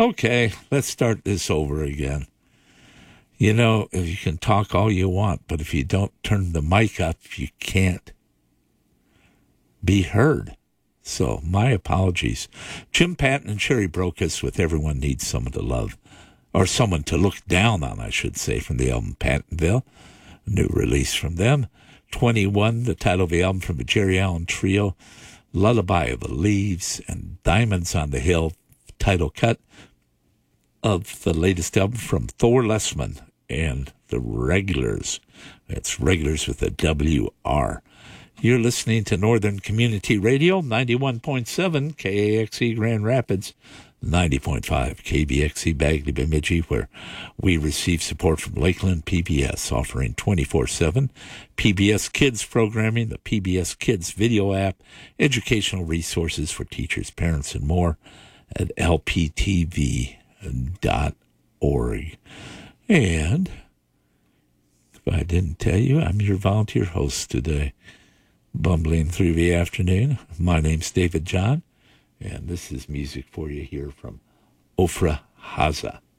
Okay, let's start this over again. You know, if you can talk all you want, but if you don't turn the mic up, you can't be heard. So, my apologies. Jim Patton and Sherry Brokus with Everyone Needs Someone to Love. Or someone to look down on, I should say, from the album Pattonville. A new release from them. 21, the title of the album from the Jerry Allen Trio. Lullaby of the Leaves and Diamonds on the Hill, title cut of the latest album from Thor Lessman and the Regulars. That's Regulars with a W-R. You're listening to Northern Community Radio, 91.7 KAXE Grand Rapids, 90.5 KBXE Bagley Bemidji, where we receive support from Lakeland PBS, offering 24/7 PBS Kids programming, the PBS Kids video app, educational resources for teachers, parents, and more at lptv.org. And if I didn't tell you, I'm your volunteer host today, bumbling through the afternoon. My name's David John. And this is music for you here from Ofra Haza.